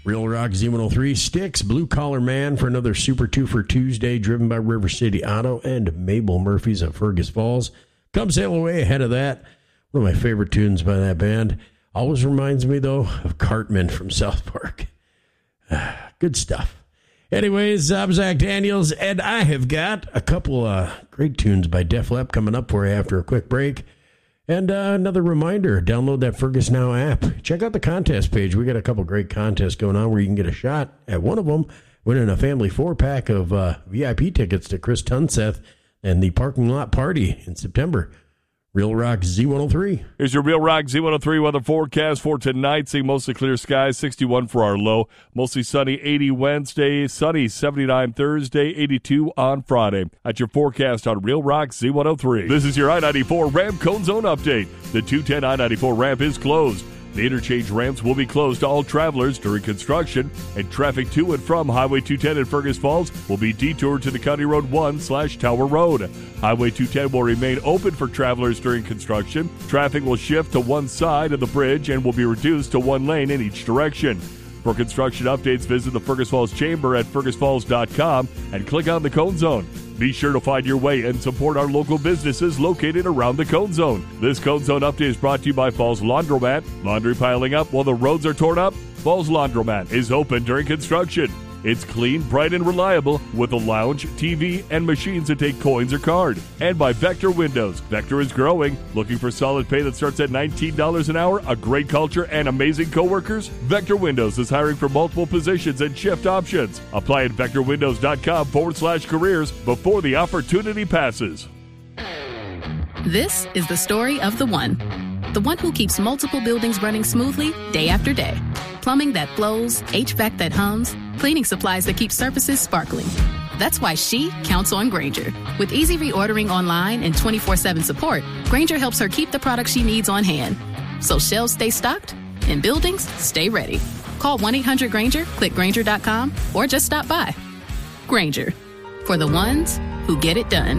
Real Rock Z103 Sticks, Blue Collar Man for another Super 2 for Tuesday, driven by River City Auto and Mabel Murphy's of Fergus Falls. Come sail away ahead of that. One of my favorite tunes by that band. Always reminds me, though, of Cartman from South Park. Good stuff. Anyways, I'm Zach Daniels, and I have got a couple great tunes by Def Leppard coming up for you after a quick break. And another reminder, download that Fergus Now app. Check out the contest page. We got a couple great contests going on where you can get a shot at one of them, winning a family 4-pack of VIP tickets to Chris Tunseth and the Parking Lot Party in September. Real Rock Z103. Here's your Real Rock Z103 weather forecast for tonight. Seeing mostly clear skies, 61 for our low. Mostly sunny, 80 Wednesday. Sunny, 79 Thursday, 82 on Friday. That's your forecast on Real Rock Z103. This is your I-94 ramp cone zone update. The 210 I-94 ramp is closed. The interchange ramps will be closed to all travelers during construction, and traffic to and from Highway 210 in Fergus Falls will be detoured to the County Road 1/Tower Road. Highway 210 will remain open for travelers during construction. Traffic will shift to one side of the bridge and will be reduced to one lane in each direction. For construction updates, visit the Fergus Falls Chamber at fergusfalls.com and click on the Cone Zone. Be sure to find your way and support our local businesses located around the Cone Zone. This Cone Zone update is brought to you by Falls Laundromat. Laundry piling up while the roads are torn up? Falls Laundromat is open during construction. It's clean, bright, and reliable with a lounge, TV, and machines that take coins or card. And by Vector Windows. Vector is growing. Looking for solid pay that starts at $19 an hour, a great culture, and amazing coworkers? Vector Windows is hiring for multiple positions and shift options. Apply at vectorwindows.com/careers before the opportunity passes. This is the story of the one. The one who keeps multiple buildings running smoothly day after day. Plumbing that flows, HVAC that hums, cleaning supplies that keep surfaces sparkling. That's why she counts on Grainger. With easy reordering online and 24/7 support, Grainger helps her keep the products she needs on hand. So shelves stay stocked and buildings stay ready. Call 1-800-GRAINGER, click Grainger.com, or just stop by. Grainger, for the ones who get it done.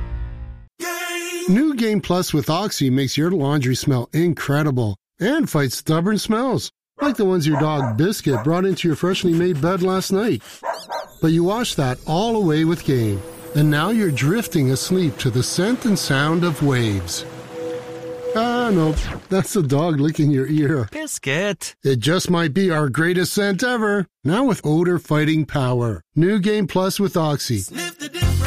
New Game Plus with Oxy makes your laundry smell incredible and fights stubborn smells, like the ones your dog Biscuit brought into your freshly made bed last night. But you washed that all away with Game, and now you're drifting asleep to the scent and sound of waves. Ah, no, that's the dog licking your ear. Biscuit. It just might be our greatest scent ever, now with odor-fighting power. New Game Plus with Oxy. Sniff the difference.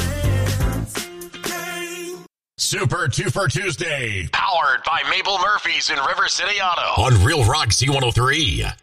Super 2 for Tuesday. Powered by Mabel Murphy's in River City Auto. On Real Rock Z103.